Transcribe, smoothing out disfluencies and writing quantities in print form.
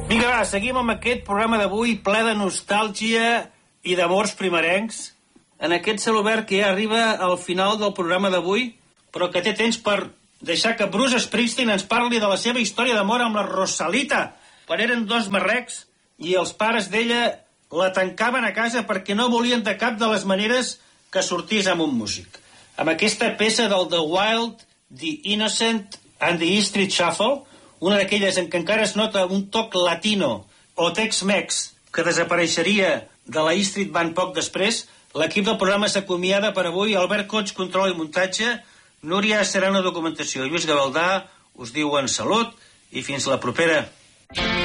Vinga, va, seguim amb aquest programa d'avui ple de nostàlgia i d'amors primerencs. En aquest celobert que ja arriba al final del programa d'avui, però que té temps per deixar que Bruce Springsteen ens parli de la seva història d'amor amb la Rosalita. Quan eren dos marrecs i els pares d'ella la tancaven a casa perquè no volien de cap de les maneres que sortís amb un músic. Amb aquesta peça del The Wild, The Innocent and the E Street Shuffle, una d'aquelles en què encara es nota un toc latino o Tex-Mex que desapareixeria de la E Street Band poc després, l'equip del programa s'acomiada per avui. Albert Coig, control i muntatge, Núria Serrano, documentació, Lluís Gavaldà us diuen salut i fins la propera.